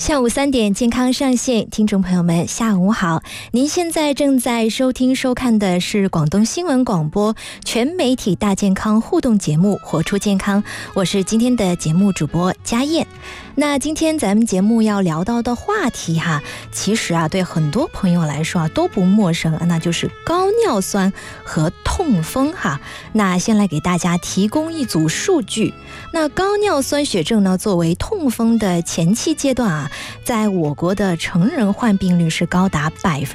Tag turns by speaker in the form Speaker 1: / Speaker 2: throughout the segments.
Speaker 1: 下午3点，健康上线，听众朋友们，下午好！您现在正在收听收看的是广东新闻广播全媒体大健康互动节目《活出健康》，我是今天的节目主播佳燕。那今天咱们节目要聊到的话题其实对很多朋友来说都不陌生，那就是高尿酸和痛风那先来给大家提供一组数据。那高尿酸血症呢，作为痛风的前期阶段在我国的成人患病率是高达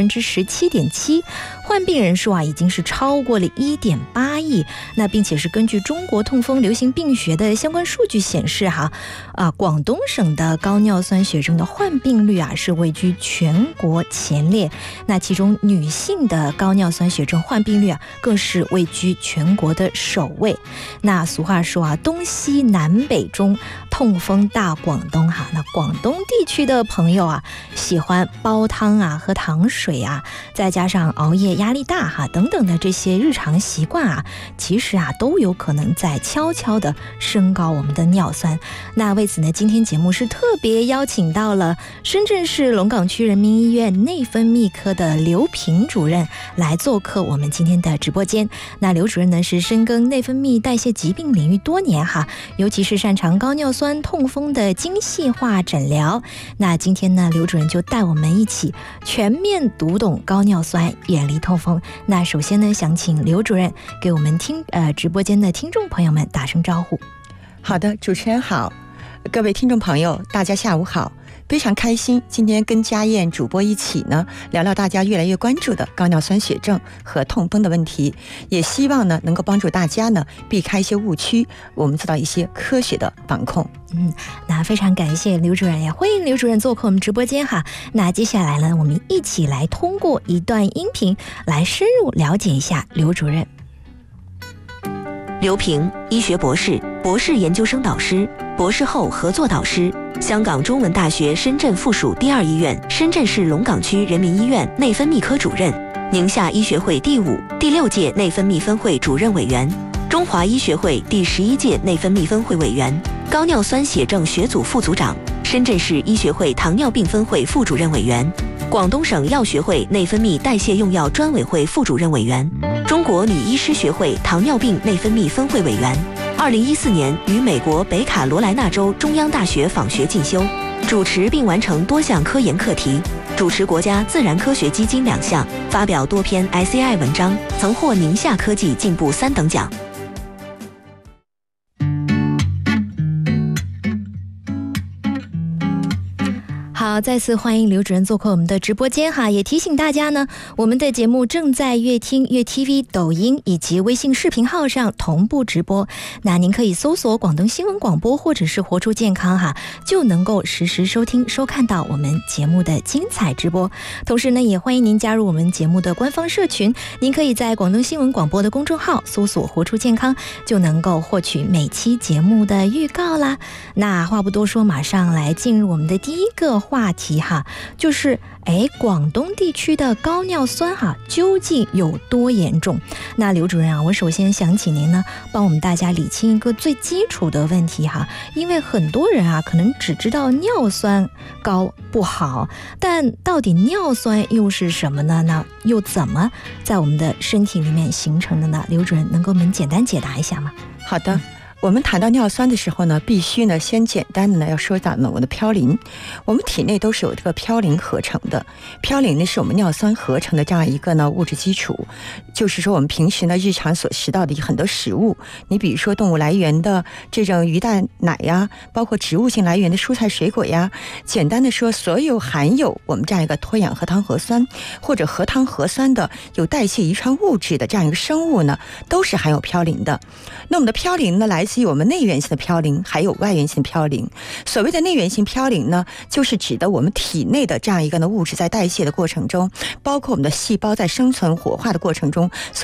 Speaker 1: 17.7%， 患病人数已经是超过了 1.8亿。那并且是根据中国痛风流行病学的相关数据显示广东省的高尿酸血症的患病率是位居全国前列。那其中女性的高尿酸血症患病率更是位居全国的首位。那俗话说东西南北中，痛风大广东那广东地区的朋友喜欢煲汤喝糖水再加上熬夜压力大等等的这些日常习惯其实都有可能在悄悄的升高我们的尿酸。那为此呢，今天节目是特别邀请到了深圳市龙岗区人民医院内分泌科的刘平主任来做客我们今天的直播间。那刘主任呢是深耕内分泌代谢疾病领域多年尤其是擅长高尿酸痛风的精细化诊疗。那今天呢，刘主任就带我们一起全面读懂高尿酸，远离痛风。那首先呢，想请刘主任给我们直播间的听众朋友们打声招呼。
Speaker 2: 好的，主持人好，各位听众朋友大家下午好，非常开心今天跟佳燕主播一起呢聊聊大家越来越关注的高尿酸血症和痛风的问题，也希望呢能够帮助大家呢避开一些误区，我们做到一些科学的防控。
Speaker 1: 那非常感谢刘主任，也欢迎刘主任做客我们直播间那接下来呢，我们一起来通过一段音频来深入了解一下刘主任。
Speaker 3: 刘平，医学博士，博士研究生导师，博士后合作导师，香港中文大学深圳附属第2医院深圳市龙岗区人民医院内分泌科主任，宁夏医学会第5、第6届内分泌分会主任委员，中华医学会第11届内分泌分会委员，高尿酸血症学组副组长，深圳市医学会糖尿病分会副主任委员，广东省药学会内分泌代谢用药专委会副主任委员，中国女医师学会糖尿病内分泌分会委员。2014年于美国北卡罗来纳州中央大学访学进修，主持并完成多项科研课题，主持国家自然科学基金2项，发表多篇 ICI 文章，曾获宁夏科技进步3等奖。
Speaker 1: 好，再次欢迎刘主任做客我们的直播间也提醒大家呢，我们的节目正在乐听、乐 TV、抖音以及微信视频号上同步直播。那您可以搜索广东新闻广播或者是活出健康就能够实时收听收看到我们节目的精彩直播。同时呢，也欢迎您加入我们节目的官方社群，您可以在广东新闻广播的公众号搜索活出健康，就能够获取每期节目的预告啦。那话不多说，马上来进入我们的第一个话题就是广东地区的高尿酸究竟有多严重？那刘主任我首先想请您呢帮我们大家理清一个最基础的问题因为很多人可能只知道尿酸高不好，但到底尿酸又是什么呢？那又怎么在我们的身体里面形成的呢？刘主任能够我们简单解答一下吗？
Speaker 2: 好的，我们谈到尿酸的时候呢，必须呢先简单的呢要说到呢我们的嘌呤。我们体内都是有这个嘌呤合成的，嘌呤呢是我们尿酸合成的这样一个呢物质基础。就是说我们平时呢日常所食到的很多食物，你比如说动物来源的这种鱼蛋奶呀，包括植物性来源的蔬菜水果呀，简单的说，所有含有我们这样一个脱氧核糖核酸或者核糖核酸的有代谢遗传物质的这样一个生物呢，都是含有嘌呤的。那我们的嘌呤呢来自于我们内源性的嘌呤还有外源性嘌呤。所谓的内源性嘌呤呢，就是指的我们体内的这样一个呢物质在代谢的过程中，包括我们的细胞在生存活化的过程中